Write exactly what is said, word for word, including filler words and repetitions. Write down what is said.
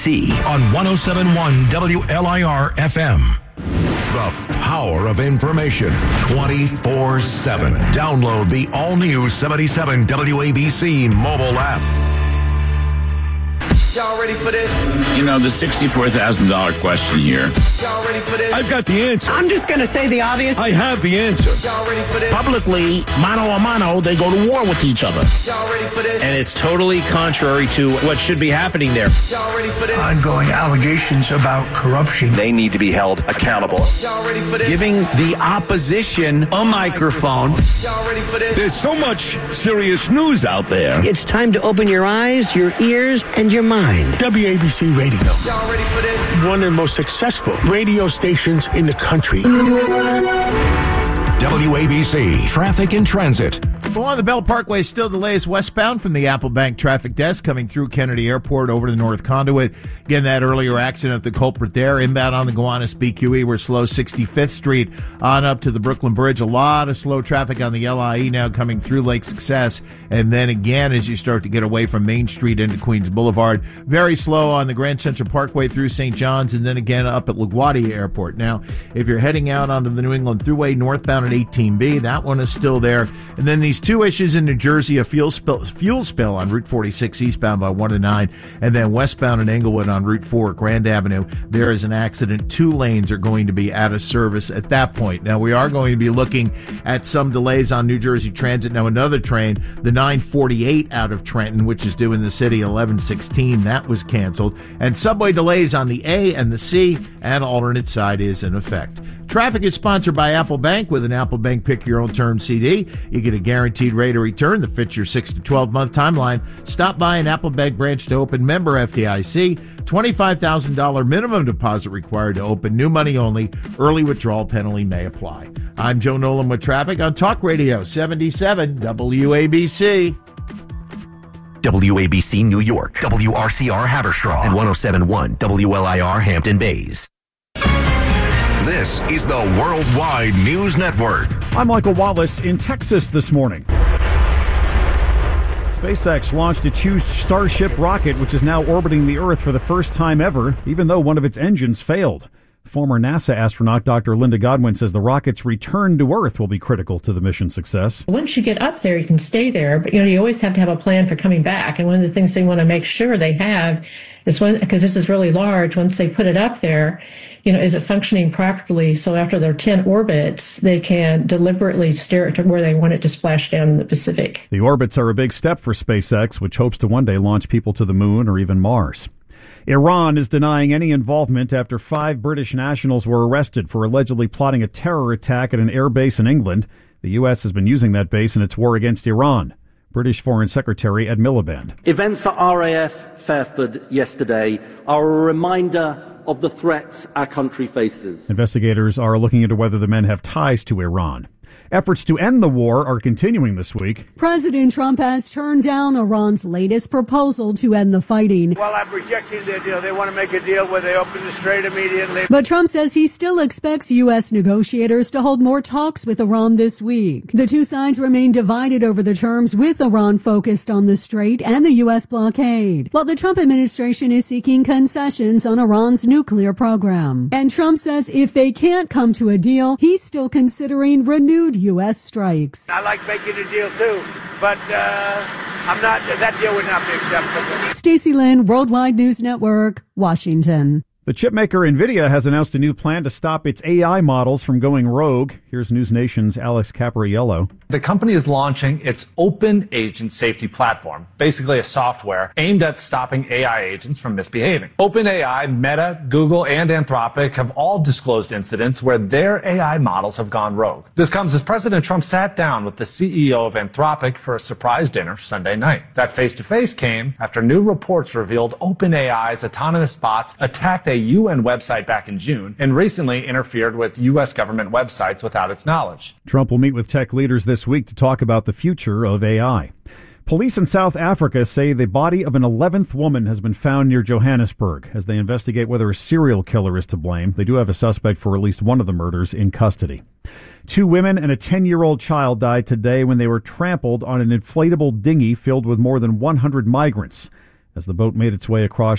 C on one oh seven point one W L I R F M. The power of information twenty-four seven. Download the all-new seventy-seven W A B C mobile app. Y'all ready for this? You know, the sixty-four thousand dollars question here. Y'all ready for this? I've got the answer. I'm just going to say the obvious. I have the answer. Y'all ready for this? Publicly, mano a mano, they go to war with each other. Y'all ready for this? And it's totally contrary to what should be happening there. Y'all ready for this? Ongoing allegations about corruption. They need to be held accountable. Y'all ready for this? Giving the opposition a microphone. Y'all ready for this? There's so much serious news out there. It's time to open your eyes, your ears, and your mind. W A B C Radio. Y'all ready for this? One of the most successful radio stations in the country. W A B C Traffic and Transit. Well, on the Bell Parkway, still delays westbound from the Apple Bank traffic desk coming through Kennedy Airport over to the North Conduit. Again, that earlier accident, the culprit there. Inbound on the Gowanus B Q E, we're slow sixty-fifth Street on up to the Brooklyn Bridge. A lot of slow traffic on the L I E now coming through Lake Success. And then again, as you start to get away from Main Street into Queens Boulevard, very slow on the Grand Central Parkway through Saint John's, and then again up at LaGuardia Airport. Now, if you're heading out onto the New England Thruway northbound at eighteen B, that one is still there. And then these two issues in New Jersey, a fuel spill, fuel spill on Route forty-six eastbound by one to nine, and then westbound in Englewood on Route four at Grand Avenue. There is an accident. Two lanes are going to be out of service at that point. Now, we are going to be looking at some delays on New Jersey Transit. Now, another train, the nine forty-eight out of Trenton, which is due in the city eleven sixteen, that was canceled. And subway delays on the A and the C, and alternate side is in effect. Traffic is sponsored by Apple Bank. With an Apple Bank Pick Your Own Term C D, you get a guaranteed rate of return that fits your six to twelve month timeline. Stop by an Apple Bank branch to open. Member F D I C. twenty-five thousand dollars minimum deposit required to open. New money only. Early withdrawal penalty may apply. I'm Joe Nolan with traffic on Talk Radio seventy-seven W A B C. W A B C New York, W R C R Haverstraw, and one oh seven point one W L I R Hampton Bays. This is the Worldwide News Network. I'm Michael Wallace in Texas this morning. SpaceX launched its huge Starship rocket, which is now orbiting the Earth for the first time ever, even though one of its engines failed. Former NASA astronaut Doctor Linda Godwin says the rocket's return to Earth will be critical to the mission's success. Once you get up there, you can stay there, but you know you always have to have a plan for coming back. And one of the things they want to make sure they have is when, because this is really large, once they put it up there, you know, is it functioning properly? So after their ten orbits, they can deliberately steer it to where they want it to splash down in the Pacific. The orbits are a big step for SpaceX, which hopes to one day launch people to the moon or even Mars. Iran is denying any involvement after five British nationals were arrested for allegedly plotting a terror attack at an air base in England. The U S has been using that base in its war against Iran. British Foreign Secretary Ed Miliband. Events at R A F Fairford yesterday are a reminder of the threats our country faces. Investigators are looking into whether the men have ties to Iran. Efforts to end the war are continuing this week. President Trump has turned down Iran's latest proposal to end the fighting. Well, I'm rejecting their deal. They want to make a deal where they open the strait immediately. But Trump says he still expects U S negotiators to hold more talks with Iran this week. The two sides remain divided over the terms, with Iran focused on the strait and the U S blockade, while the Trump administration is seeking concessions on Iran's nuclear program. And Trump says if they can't come to a deal, he's still considering renewed U S strikes. I like making a deal too, but uh, I'm not. That deal would not be acceptable. Stacey Lynn, Worldwide News Network, Washington. The chipmaker NVIDIA has announced a new plan to stop its A I models from going rogue. Here's News Nation's Alex Capariello. The company is launching its Open Agent Safety Platform, basically a software aimed at stopping A I agents from misbehaving. OpenAI, Meta, Google, and Anthropic have all disclosed incidents where their A I models have gone rogue. This comes as President Trump sat down with the C E O of Anthropic for a surprise dinner Sunday night. That face-to-face came after new reports revealed OpenAI's autonomous bots attacked a U N website back in June and recently interfered with U S government websites without its knowledge. Trump will meet with tech leaders this week to talk about the future of A I. Police in South Africa say the body of an eleventh woman has been found near Johannesburg as they investigate whether a serial killer is to blame. They do have a suspect for at least one of the murders in custody. Two women and a ten-year-old child died today when they were trampled on an inflatable dinghy filled with more than one hundred migrants as the boat made its way across